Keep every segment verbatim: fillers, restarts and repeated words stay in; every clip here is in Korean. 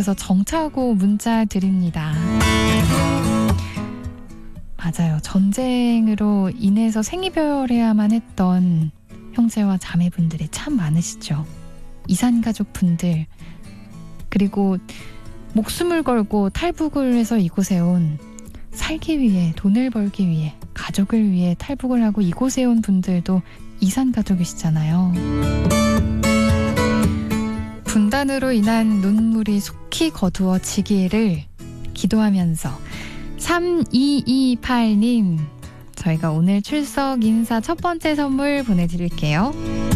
그래서 정차하고 문자 드립니다. 맞아요. 전쟁으로 인해서 생이별해야만 했던 형제와 자매분들이 참 많으시죠. 이산가족분들, 그리고 목숨을 걸고 탈북을 해서 이곳에 온, 살기 위해, 돈을 벌기 위해, 가족을 위해 탈북을 하고 이곳에 온 분들도 이산가족이시잖아요. 분단으로 인한 눈물이 속히 거두어지기를 기도하면서 삼이이팔 님, 저희가 오늘 출석 인사 첫 번째 선물 보내드릴게요.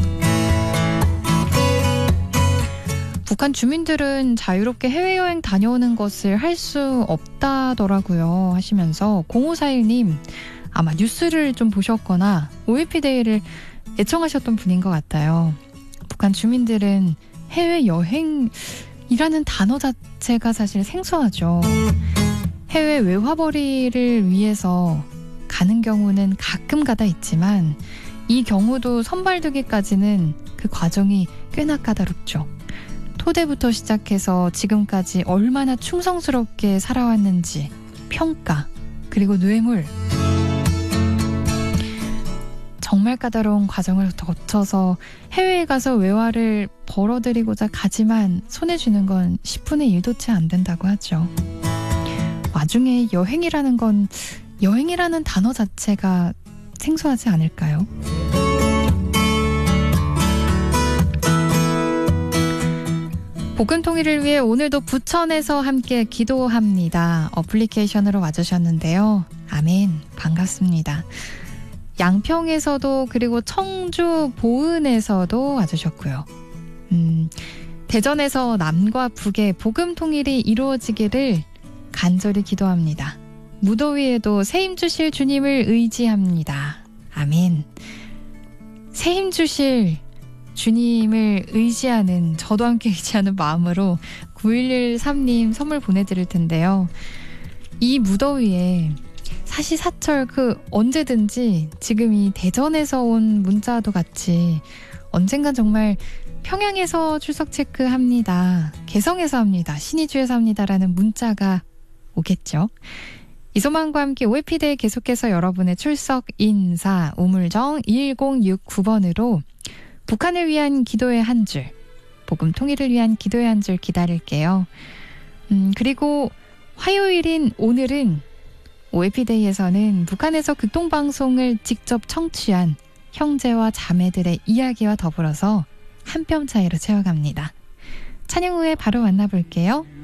북한 주민들은 자유롭게 해외여행 다녀오는 것을 할 수 없다더라고요 하시면서 공오사일 님, 아마 뉴스를 좀 보셨거나 오에이피데이를 애청하셨던 분인 것 같아요. 북한 주민들은 해외여행이라는 단어 자체가 사실 생소하죠. 해외 외화벌이를 위해서 가는 경우는 가끔 가다 있지만 이 경우도 선발되기까지는 그 과정이 꽤나 까다롭죠. 토대부터 시작해서 지금까지 얼마나 충성스럽게 살아왔는지 평가, 그리고 뇌물, 정말 까다로운 과정을 거쳐서 해외에 가서 외화를 벌어들이고자 가지만 손에 쥐는 건 십분의 일도 채 안 된다고 하죠. 와중에 여행이라는 건, 여행이라는 단어 자체가 생소하지 않을까요? 복음 통일을 위해 오늘도 부천에서 함께 기도합니다. 어플리케이션으로 와주셨는데요. 아멘, 반갑습니다. 양평에서도, 그리고 청주 보은에서도 와주셨고요. 음, 대전에서 남과 북의 복음 통일이 이루어지기를 간절히 기도합니다. 무더위에도 새힘 주실 주님을 의지합니다. 아멘. 새힘 주실 주님을 의지하는, 저도 함께 의지하는 마음으로 구일일삼 님 선물 보내드릴 텐데요. 이 무더위에 사시사철 그 언제든지 지금 이 대전에서 온 문자도 같이 언젠간 정말 평양에서 출석 체크합니다, 개성에서 합니다, 신의주에서 합니다라는 문자가 오겠죠. 이소만과 함께 오에이피데이 계속해서 여러분의 출석 인사 우물정 일공육구 번으로 북한을 위한 기도의 한 줄, 복음 통일을 위한 기도의 한 줄 기다릴게요. 음, 그리고 화요일인 오늘은 오에이피데이에서는 북한에서 극동방송을 직접 청취한 형제와 자매들의 이야기와 더불어서 한 뼘 차이로 채워갑니다. 찬양 후에 바로 만나볼게요.